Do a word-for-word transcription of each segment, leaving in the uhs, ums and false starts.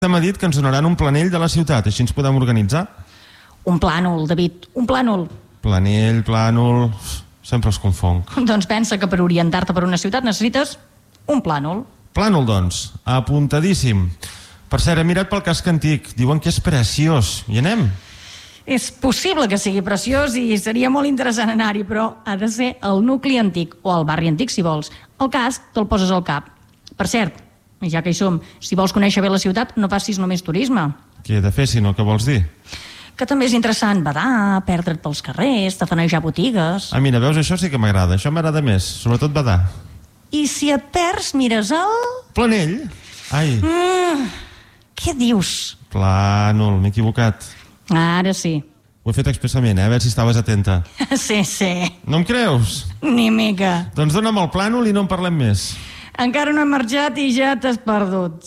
M'ha dit que ens donaran un planell de la ciutat, així ens podem organitzar. Un plànol, David, un plànol. Planell, plànol... Sempre els confonc. Doncs pensa que per orientar-te per una ciutat necessites un plànol. Plànol, doncs. Apuntadíssim. Per cert, he mirat pel casc antic. Diuen que és preciós. Hi anem? És possible que sigui preciós i seria molt interessant anar-hi, però ha de ser el nucli antic, o el barri antic, si vols. El casc te'l poses al cap. Per cert, ja que hi som, si vols conèixer bé la ciutat, no facis només turisme. Què he de fer, si no? Què vols dir? Que també és interessant badar, perdre't pels carrers, tafanejar botigues... Ah, mira, veus, això sí que m'agrada. Això m'agrada més, sobretot badar. I si et perds, mires el... Planell? Ai. Mm, què dius? Plànol, m'he equivocat. Ara sí. Ho he fet expressament, eh? A veure si estaves atenta. Sí, sí. No em creus? Ni mica. Doncs dona'm el plànol i no en parlem més. Encara no he marxat i ja t'has perdut.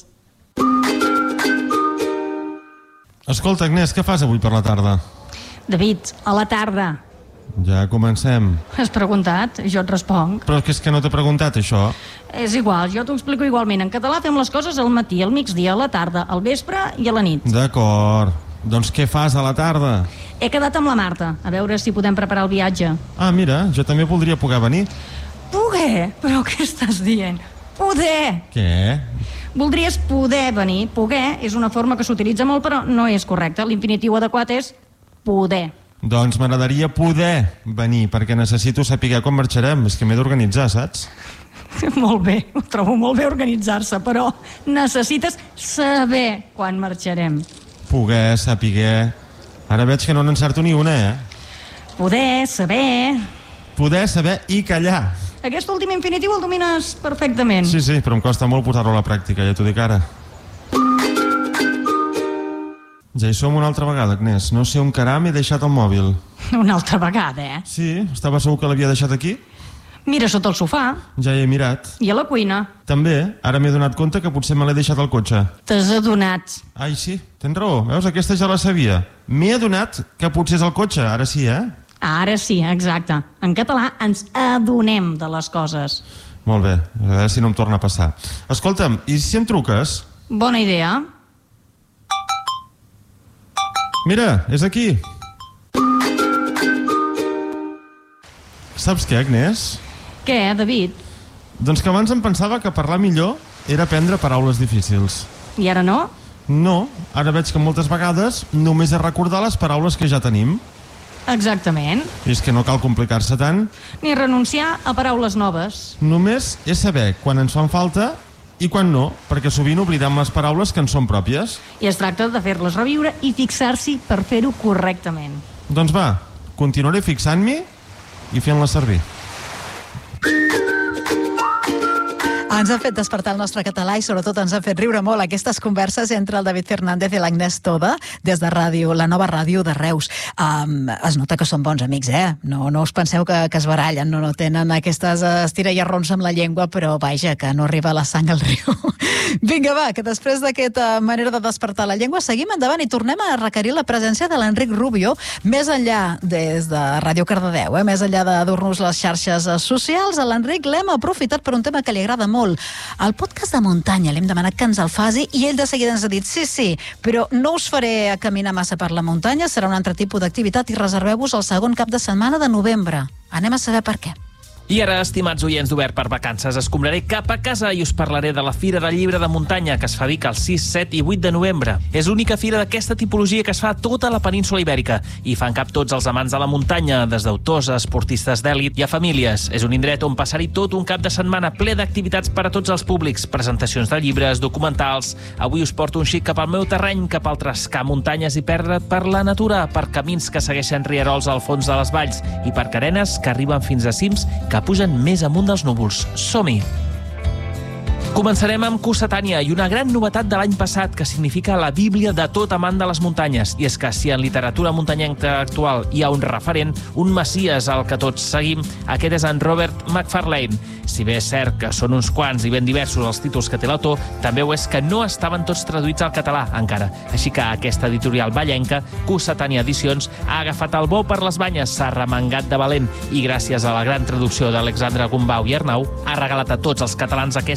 Escolta, Agnès, què fas avui per la tarda? David, a la tarda. Ja comencem. Has preguntat? Jo et responc. Però és que no t'he preguntat, això. És igual, jo t'ho explico igualment. En català fem les coses al matí, al migdia, a la tarda, al vespre i a la nit. D'acord. Doncs què fas a la tarda? He quedat amb la Marta, a veure si podem preparar el viatge. Ah, mira, jo també voldria poder venir. Poder? Però què estàs dient? Poder! Què? Voldries poder venir. Poder és una forma que s'utilitza molt, però no és correcta. L'infinitiu adequat és poder. Doncs m'agradaria poder venir, perquè necessito saber quan marxarem. És que m'he d'organitzar, saps? Molt bé, ho trobo molt bé organitzar-se, però necessites saber quan marxarem. Poder, saber... Ara veig que no n'encerto ni una, eh? Poder, saber... Poder, saber i callar. Aquest últim infinitiu el domines perfectament. Sí, sí, però em costa molt posar-lo a la pràctica, ja t'ho dic ara. Ja hi som una altra vegada, Agnès. No sé on caram he deixat el mòbil. Una altra vegada, eh? Sí, estava segur que l'havia deixat aquí. Mira sota el sofà. Ja hi he mirat. I a la cuina. També, ara m'he donat compte que potser me l'he deixat al cotxe. T'has adonat. Ai, sí, tens raó. Veus, aquesta ja la sabia. M'he adonat que potser és el cotxe, ara sí, eh? Ara sí, exacte. En català ens adonem de les coses. Molt bé, a veure si no em torna a passar. Escolta'm, i si em truques? Bona idea. Mira, és aquí. Saps què, Agnès? Què, David? Doncs que abans em pensava que parlar millor era aprendre paraules difícils. I ara no? No, ara veig que moltes vegades només és recordar les paraules que ja tenim. Exactament. I és que no cal complicar-se tant. Ni renunciar a paraules noves. Només és saber quan ens fan falta i quan no, perquè sovint oblidem les paraules que ens són pròpies. I es tracta de fer-les reviure i fixar-s'hi per fer-ho correctament. Doncs va, continuaré fixant-m'hi i fent-les servir. Ens ha fet despertar el nostre català i sobretot ens ha fet riure molt aquestes converses entre el David Fernández i l'Agnès Toda des de ràdio, la nova ràdio de Reus. Um, es nota que són bons amics, eh? No, no us penseu que, que es barallen, no, no tenen aquestes estirallarrons amb la llengua, però vaja, que no arriba la sang al riu. Vinga, va, que després d'aquesta manera de despertar la llengua seguim endavant i tornem a requerir la presència de l'Enric Rubio, més enllà des de Ràdio Cardedeu, eh? Més enllà de dur-nos les xarxes socials, a l'Enric l'hem aprofitat per un tema que li agrada molt. El podcast de muntanya, l'hem demanat que ens el faci i ell de seguida ens ha dit sí, sí, però no us faré caminar massa per la muntanya, serà un altre tipus d'activitat i reserveu-vos el segon cap de setmana de novembre. Anem a saber per què. I ara, estimats oients d'Obert per Vacances, escombraré cap a casa i us parlaré de la Fira del Llibre de Muntanya, que es fa a Vic el sis, set i vuit de novembre. És l'única fira d'aquesta tipologia que es fa a tota la península ibèrica i fan cap tots els amants de la muntanya, des d'autors a esportistes d'èlit i a famílies. És un indret on passar-hi tot un cap de setmana ple d'activitats per a tots els públics, presentacions de llibres, documentals. Avui us porto un xic cap al meu terreny, cap al trescar muntanyes i perdre't per la natura, per camins que segueixen rierols al fons de les valls i per carenes que arriben fins a cims que pugen més amunt dels núvols. Som-hi! Començarem amb Cossetània i una gran novetat de l'any passat que significa la Bíblia de tot amant de les muntanyes. I és que si en literatura muntanyenca actual hi ha un referent, un messies al que tots seguim, aquest és en Robert Macfarlane. Si bé és cert que són uns quants i ben diversos els títols que té l'autor, també ho és que no estaven tots traduïts al català encara. Així que aquesta editorial vallenca, Cossetània Edicions, ha agafat el bou per les banyes, s'ha remengat de valent i gràcies a la gran traducció d'Alexandre Gumbau i Arnau ha regalat a tots els catalans aquesta joia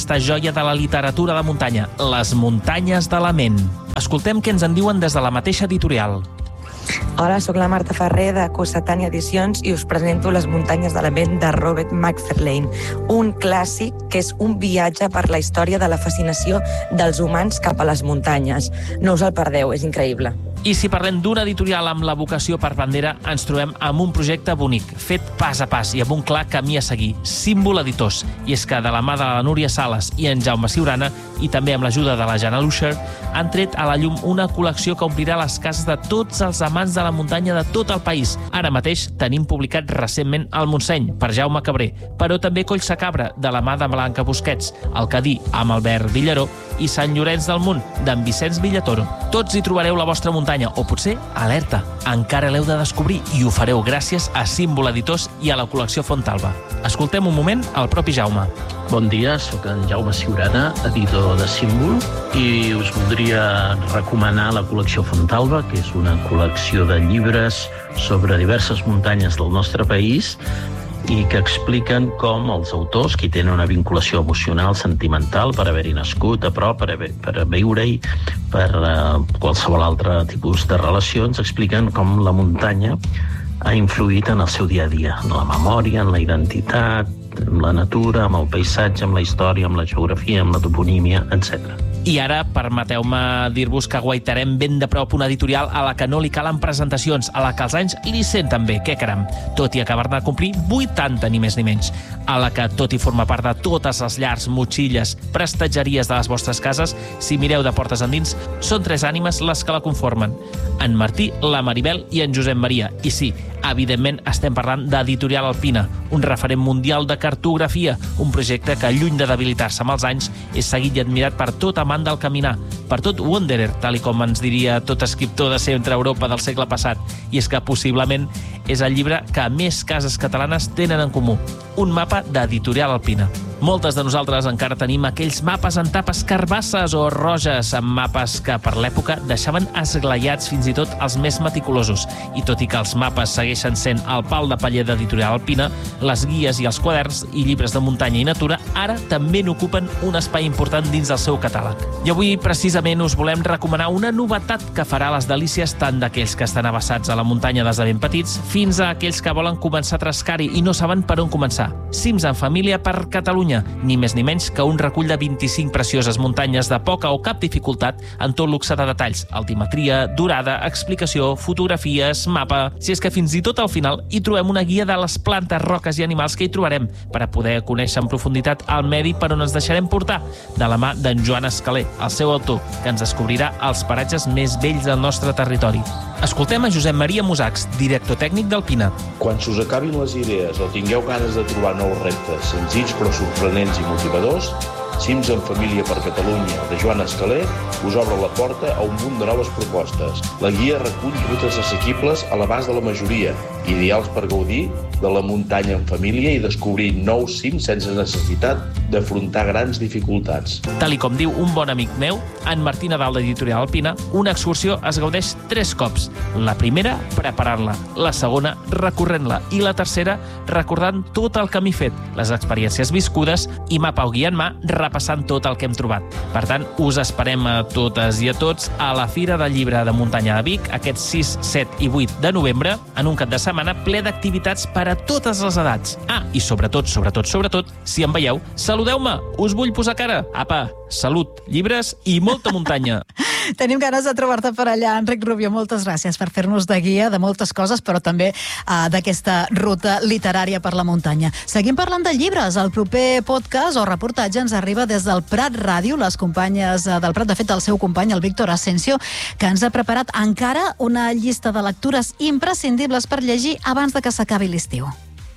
joia de la literatura de muntanya, Les muntanyes de la ment. Escoltem què ens en diuen des de la mateixa editorial. Hola, sóc la Marta Ferrer de Cossetània Edicions i us presento Les muntanyes de la ment de Robert Macfarlane, un clàssic que és un viatge per la història de la fascinació dels humans cap a les muntanyes. No us el perdeu, és increïble. I si parlem d'una editorial amb la vocació per bandera, ens trobem amb un projecte bonic, fet pas a pas i amb un clar camí a seguir, Símbol Editors. I és que de la mà de la Núria Sales i en Jaume Ciurana, i també amb l'ajuda de la Jana Lusher, han tret a la llum una col·lecció que omplirà les cases de tots els amants de la muntanya de tot el país. Ara mateix tenim publicat recentment El Montseny, per Jaume Cabré, però també Collsacabra, de la mà de Blanca Busquets, El Cadí, amb Albert Villaró, i Sant Llorenç del Munt, d'en Vicenç Villatoro. Tots hi trobareu la vostra muntanya, o potser, alerta, encara l'heu de descobrir i ho fareu gràcies a Símbol Editors i a la col·lecció Fontalba. Escoltem un moment el propi Jaume. Bon dia, sóc en Jaume Ciurana, editor de Símbol, i us voldria recomanar la col·lecció Fontalba, que és una col·lecció de llibres sobre diverses muntanyes del nostre país i que expliquen com els autors, qui tenen una vinculació emocional, sentimental, per haver-hi nascut a prop, per, haver, per viure-hi, per uh, qualsevol altre tipus de relacions, expliquen com la muntanya ha influït en el seu dia a dia, en la memòria, en la identitat, en la natura, amb el paisatge, amb la història, amb la geografia, amb la toponímia, etcètera. I ara, permeteu-me dir-vos que guaitarem ben de prop una editorial a la que no li calen presentacions, a la que els anys li senten bé, què caram, tot i acabar de complir vuitanta, ni més ni menys, a la que, tot i formar part de totes les llars, motxilles, prestatgeries de les vostres cases, si mireu de portes endins, són tres ànimes les que la conformen. En Martí, la Maribel i en Josep Maria. I sí, evidentment estem parlant d'Editorial Alpina, un referent mundial de cartografia, un projecte que, lluny de debilitar-se amb els anys, és seguit i admirat per tot amant del caminar, per tot wanderer, tal i com ens diria tot escriptor de centre-Europa del segle passat. I és que possiblement és el llibre que més cases catalanes tenen en comú, un mapa d'Editorial Alpina. Moltes de nosaltres encara tenim aquells mapes en tapes carbasses o roges, amb mapes que per l'època deixaven esglaiats fins i tot els més meticulosos. I tot i que els mapes segueixen sent el pal de paller d'Editorial Alpina, les guies i els quaderns i llibres de muntanya i natura ara també n'ocupen un espai important dins del seu catàleg. I avui precisament us volem recomanar una novetat que farà les delícies tant d'aquells que estan abassats a la muntanya des de ben petits fins a aquells que volen començar a trascar-hi i no saben per on començar. Cims en família per Catalunya, ni més ni menys que un recull de vint-i-cinc precioses muntanyes de poca o cap dificultat en tot luxe de detalls, altimetria, durada, explicació, fotografies, mapa... Si és que fins i tot al final hi trobem una guia de les plantes, roques i animals que hi trobarem per a poder conèixer en profunditat el medi per on ens deixarem portar, de la mà d'en Joan Escaler, el seu autor, que ens descobrirà els paratges més bells del nostre territori. Escoltem a Josep Maria Musacs, director tècnic d'Alpina. Quan s'us acabin les idees o tingueu ganes de trobar nous reptes senzills però sorprenents i motivadors, Cims en família per Catalunya, de Joan Escaler, us obre la porta a un munt de noves propostes. La guia recull rutes assequibles a l'abast de la majoria, ideals per gaudir de la muntanya en família i descobrir nous cims sense necessitat d'afrontar grans dificultats. Tal i com diu un bon amic meu, en Martí Nadal d'Editorial Alpina, una excursió es gaudeix tres cops. La primera, preparant-la. La segona, recorrent-la. I la tercera, recordant tot el camí fet, les experiències viscudes i mapa o guia en mà, repassant tot el que hem trobat. Per tant, us esperem a totes i a tots a la Fira del Llibre de Muntanya de Vic, aquest sis, set i vuit de novembre, en un cap de setmana ple d'activitats per a totes les edats. Ah, i sobretot, sobretot, sobretot, si em veieu, saludeu-me, us vull posar cara. Apa, salut, llibres i molta muntanya. Tenim ganes de trobar-te per allà, Enric Rubio. Moltes gràcies per fer-nos de guia de moltes coses, però també uh, d'aquesta ruta literària per la muntanya. Seguim parlant de llibres. El proper podcast o reportatge ens arriba des del Prat Ràdio, les companyes del Prat, de fet el seu company, el Víctor Asensio, que ens ha preparat encara una llista de lectures imprescindibles per llegir abans de que s'acabi l'estiu.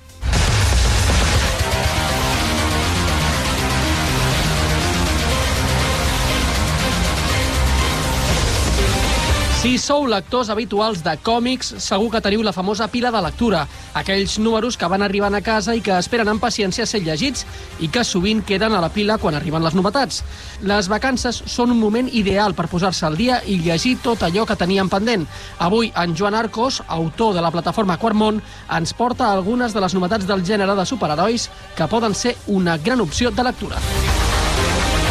Si sou lectors habituals de còmics, segur que teniu la famosa pila de lectura, aquells números que van arribant a casa i que esperen amb paciència ser llegits i que sovint queden a la pila quan arriben les novetats. Les vacances són un moment ideal per posar-se al dia i llegir tot allò que teníem pendent. Avui, en Joan Arcos, autor de la plataforma Quart Món, ens porta algunes de les novetats del gènere de superherois que poden ser una gran opció de lectura.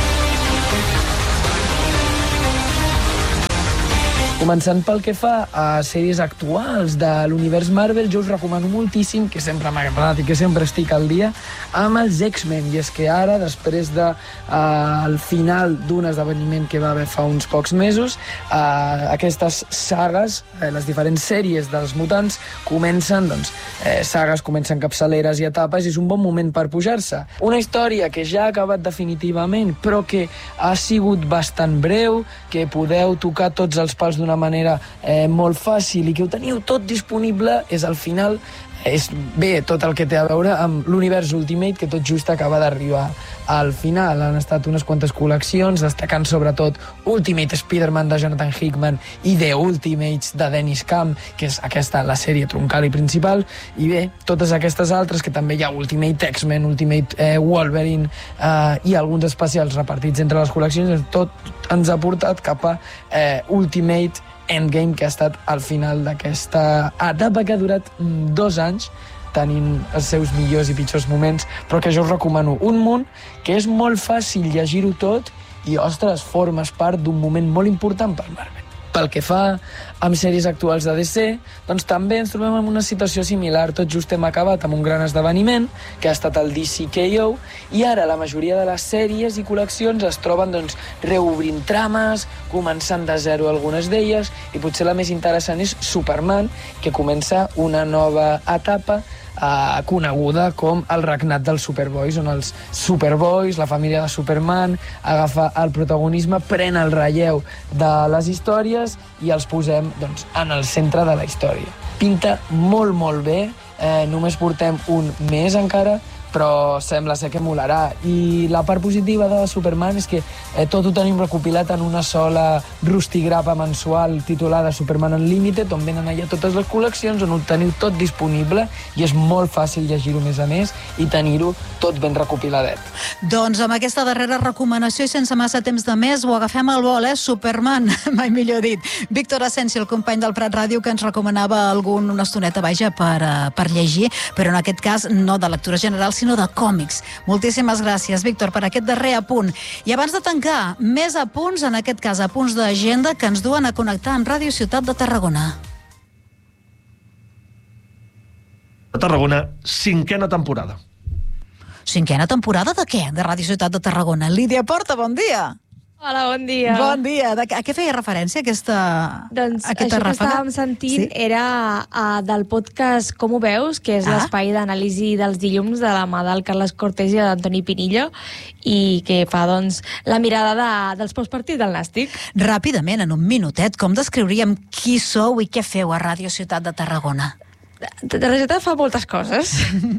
Començant pel que fa a sèries actuals de l'univers Marvel, jo us recomano moltíssim, que sempre m'ha agradat i que sempre estic al dia, amb els X-Men. I és que ara, després del de, uh, final d'un esdeveniment que va haver fa uns pocs mesos, uh, aquestes sagues, eh, les diferents sèries dels mutants, comencen, doncs, eh, sagues, comencen capçaleres i etapes, i és un bon moment per pujar-se. Una història que ja ha acabat definitivament, però que ha sigut bastant breu, que podeu tocar tots els pals d'una manera eh, molt fàcil i que ho teniu tot disponible, és al final és bé tot el que té a veure amb l'univers Ultimate, que tot just acaba d'arribar al final. Han estat unes quantes col·leccions, destacant sobretot Ultimate Spider-Man de Jonathan Hickman i The Ultimates de Dennis Camp, que és aquesta la sèrie troncal i principal, i bé, totes aquestes altres, que també hi ha Ultimate X-Men, Ultimate eh, Wolverine eh, i alguns especials repartits entre les col·leccions, tot ens ha portat cap a eh, Ultimate Endgame, que ha estat al final d'aquesta etapa que ha durat dos anys, tenint els seus millors i pitjors moments, però que jo us recomano un munt, que és molt fàcil llegir-ho tot i, ostres, formes part d'un moment molt important per Marvel. Pel que fa amb sèries actuals de D C, doncs també ens trobem en una situació similar. Tot just hem acabat amb un gran esdeveniment, que ha estat el D C K O, i ara la majoria de les sèries i col·leccions es troben doncs, reobrint trames, començant de zero algunes d'elles, i potser la més interessant és Superman, que comença una nova etapa Uh, coneguda com el regnat dels Superboys, on els Superboys, la família de Superman, agafa el protagonisme, pren el relleu de les històries i els posem doncs, en el centre de la història. Pinta molt, molt bé, eh, només portem un mes encara, però sembla ser que molarà. I la part positiva de Superman és que eh, tot ho tenim recopilat en una sola rustigrapa mensual titulada Superman Unlimited, on venen allà totes les col·leccions, on ho teniu tot disponible i és molt fàcil llegir-ho més a més i tenir-ho tot ben recopiladet. Doncs amb aquesta darrera recomanació i sense massa temps de més ho agafem al vol, eh? Superman, mai millor dit. Víctor Asensi, el company del Prat Ràdio, que ens recomanava algun, una estoneta, vaja, per, uh, per llegir, però en aquest cas no de lectura general, sinó de còmics. Moltíssimes gràcies, Víctor, per aquest darrer apunt. I abans de tancar, més apunts, en aquest cas apunts d'agenda, que ens duen a connectar amb Ràdio Ciutat de Tarragona. A Tarragona, cinquena temporada. Cinquena temporada de què? De Ràdio Ciutat de Tarragona. Lídia Porta, bon dia. Hola, bon dia. Bon dia. De, a què feia referència aquesta, doncs aquesta això ràfaga? que estàvem sentint sí? era uh, del podcast Com ho veus, que és ah. l'espai d'anàlisi dels dilluns de la mà del Carles Cortés i d'Antoni Pinillo, i que fa doncs, la mirada de, dels postpartits del Nàstic. Ràpidament, en un minutet, com descriuríem qui sou i què feu a Ràdio Ciutat de Tarragona? La Ciutat fa moltes coses.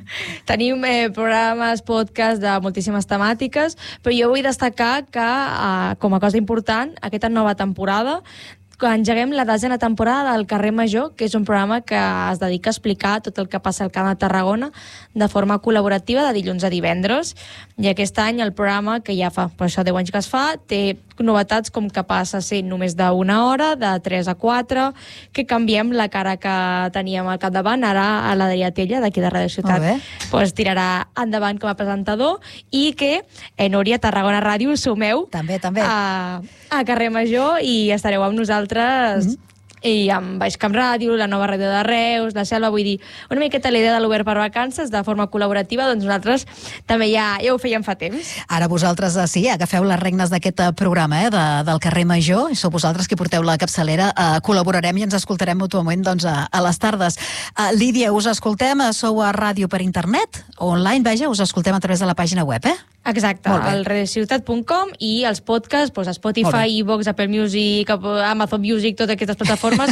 Tenim eh, programes, podcasts de moltíssimes temàtiques, però jo vull destacar que, eh, com a cosa important, aquesta nova temporada, que engeguem la desena temporada del Carrer Major, que és un programa que es dedica a explicar tot el que passa al Camp de Tarragona de forma col·laborativa de dilluns a divendres. I aquest any el programa, que ja fa per això deu anys que es fa, té novetats com que passa a ser només d'una hora, de tres a quatre, que canviem la cara que teníem al capdavant, ara a l'Adrià Tella, d'aquí de Ràdio Ciutat, pues, tirarà endavant com a presentador, i que en Núria, Tarragona Ràdio, sumeu també, també. A, a Carrer Major i estareu amb nosaltres mm-hmm. i amb Baix Camp Ràdio, la nova ràdio de Reus, la Selva, vull dir, una miqueta la idea de l'Obert per Vacances de forma col·laborativa, doncs nosaltres també ja, ja ho fèiem fa temps. Ara vosaltres, sí, agafeu les regnes d'aquest programa eh, de, del Carrer Major, i sou vosaltres qui porteu la capçalera, eh, col·laborarem i ens escoltarem mútuament doncs, a, a les tardes. Uh, Lídia, us escoltem, sou a ràdio per internet, o online, vaja, us escoltem a través de la pàgina web, eh? Exacte, al radiociutat punt com, i els podcasts, doncs, Spotify, iVoox, Apple Music, Amazon Music, totes aquestes plataformes,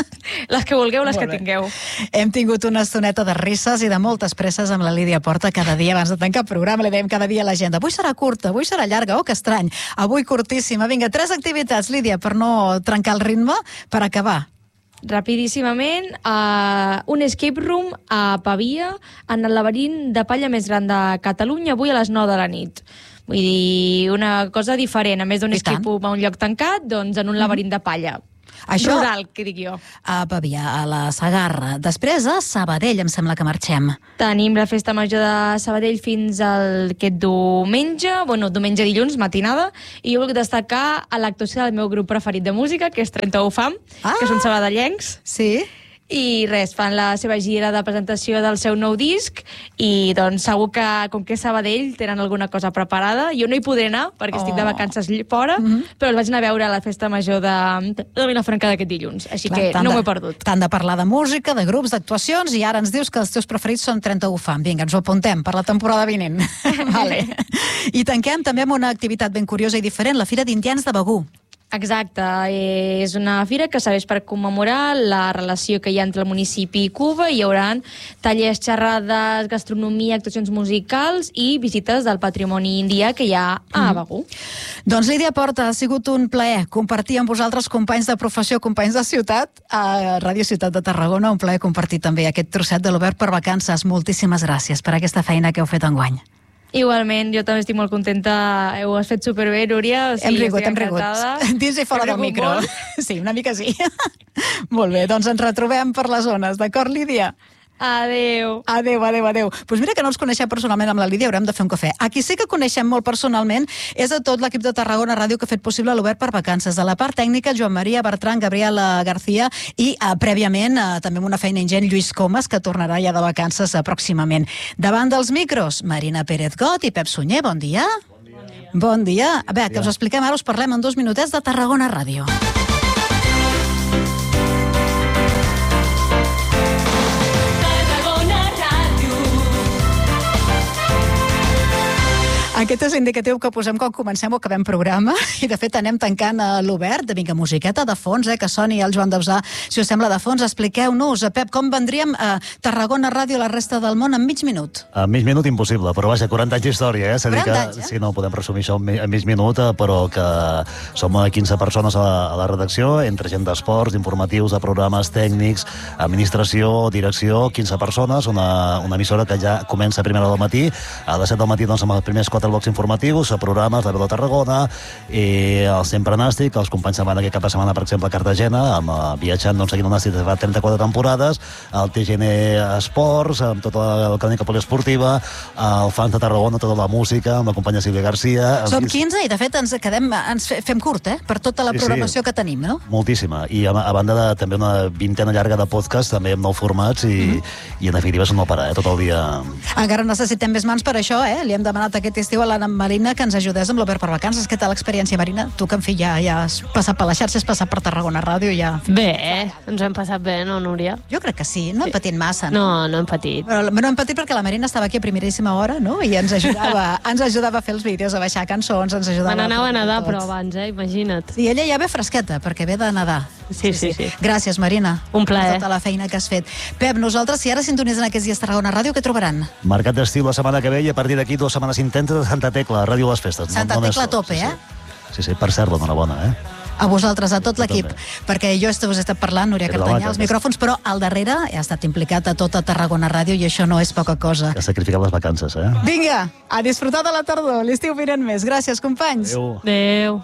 les que vulgueu, les que tingueu. Hem tingut una estoneta de risses i de moltes presses amb la Lídia Porta cada dia abans de tancar el programa. Li dèiem cada dia a l'agenda. Avui serà curta, avui serà llarga, oh, que estrany. Avui curtíssima. Vinga, tres activitats, Lídia, per no trencar el ritme, per acabar. Rapidíssimament, uh, un escape room a Pavia, en el laberint de palla més gran de Catalunya, avui a les nou de la nit. Vull dir, una cosa diferent. A més d'un escape room a un lloc tancat, doncs en un laberint de palla. Això, rural, que dic jo. A Pavia, a la Segarra. Després a Sabadell, em sembla que marxem. Tenim la festa major de Sabadell fins al aquest diumenge, bueno, diumenge dilluns, matinada, i jo vull destacar a l'actuació del meu grup preferit de música, que és trenta-u Fam, ah, que són sabadellencs. Sí. I res, fan la seva gira de presentació del seu nou disc i doncs segur que, com que és Sabadell, tenen alguna cosa preparada. Jo no hi podré anar perquè oh. estic de vacances fora, mm -hmm. però el vaig anar a veure a la festa major de, de Vilafranca d'aquest dilluns, així Clar, que no m'ho he perdut. Tant de parlar de música, de grups, d'actuacions, i ara ens dius que els teus preferits són trenta-u Fam. Vinga, ens ho apuntem per la temporada vinent. Vale. I tanquem també amb una activitat ben curiosa i diferent, la Fira d'Indians de Begur. Exacte, és una fira que serveix per commemorar la relació que hi ha entre el municipi i Cuba. Hi haurà tallers, xerrades, gastronomia, actuacions musicals i visites del patrimoni indià que hi ha a Begur. Mm. Doncs Lídia Porta, ha sigut un plaer compartir amb vosaltres, companys de professió, companys de ciutat, a Ràdio Ciutat de Tarragona. Un plaer compartir també aquest trosset de l'Obert per Vacances. Moltíssimes gràcies per aquesta feina que heu fet enguany. Igualment, jo també estic molt contenta. Ho has fet superbé, Núria. O sigui, hem rigut, hem rigut. Dins i fora del micro. Molt. Sí, una mica sí. Molt bé, doncs ens retrobem per les zones. D'acord, Lídia? Adéu. Adéu, adéu, adéu. Doncs mira que no ens coneixem personalment amb la Lídia, haurem de fer un cafè. A qui sí que coneixem molt personalment és a tot l'equip de Tarragona Ràdio que ha fet possible l'Obert per Vacances. De la part tècnica, Joan Maria Bertran, Gabriela García i, uh, prèviament, uh, també amb una feina ingent, Lluís Comas, que tornarà ja de vacances uh, pròximament. Davant dels micros, Marina Pérez Got i Pep Sunyer, bon dia. Bon dia. Bon dia. A veure, que us expliquem ara, us parlem en dos minutets de Tarragona Ràdio. Aquest és l'indicatiu que posem quan comencem o acabem programa, i de fet anem tancant l'Obert. Vinga, musiqueta de fons, eh, que soni el Joan Dausà, si us sembla, de fons. Expliqueu-nos, Pep, com vendríem a Tarragona Ràdio a la resta del món en mig minut? En mig minut impossible, però vaja, quaranta anys d'història, eh? quaranta anys, eh? Sí, no podem resumir això en mig minut, però que som quinze persones a la, a la redacció, entre gent d'esports, d'informatius, de programes tècnics, administració, direcció, quinze persones, una, una emissora que ja comença a primera hora del matí, a les set del matí doncs, amb els primers quatre blocs informatius, a programes de Veu de Tarragona, i el Sempre Nàstic, els companys se'n van aquest cap de setmana, per exemple, a Cartagena, amb, uh, viatjant, doncs, seguint el Nàstic de fa trenta-quatre temporades, el T G N Esports, amb tota la crònica poliesportiva, el Fans de Tarragona, tota la música, amb la companya Sílvia Garcia. Som quinze i, de fet, ens quedem, ens fem curt, eh?, per tota la sí, programació sí. que tenim, no? Moltíssima. I a, a banda de també una vintena llarga de podcast, també amb nou formats, i, mm -hmm. i en definitiva és un no parar, eh, tot el dia. Encara necessitem més mans per això, eh? Li hem demanat aquest estiu a l'Anna Marina que ens ajudés amb l'Obert per Vacances. Què tal l'experiència, Marina? Tu que, en fi, ja, ja has passat per la xarxa, has passat per Tarragona Ràdio, ja... Bé, ens hem passat bé, no, Núria? Jo crec que sí, no hem patit massa, no? No, no hem patit. Però no hem patit perquè la Marina estava aquí a primeríssima hora, no? I ens ajudava, ens ajudava a fer els vídeos, a baixar cançons, ens ajudava... Me n'anava a nedar, tot. Però abans, eh? Imagina't. Sí, ella ja ve fresqueta, perquè ve de nedar. Sí, sí, sí. sí. Gràcies, Marina. Un plaer. Per tota la feina que has fet. Pep, nosaltres, si ara sintonitzen aquests dies Tarragona Ràdio, què trobaran? Mercat d'estiu la setmana que ve i a partir d'aquí dues setmanes intenses de Santa Tecla, Ràdio Les Festes. Santa no, no Tecla a tope, sí, eh? Sí, sí, per cert, enhorabona, eh? A vosaltres, a tot l'equip, perquè jo us he estat parlant, Núria Cartanyà, als micròfons, però al darrere he estat implicat a tota Tarragona Ràdio i això no és poca cosa. Que ha sacrificat les vacances, eh? Vinga, a disfrutar de la tardor, l'estiu vinent més. Gràcies, companys. Adéu. Adéu.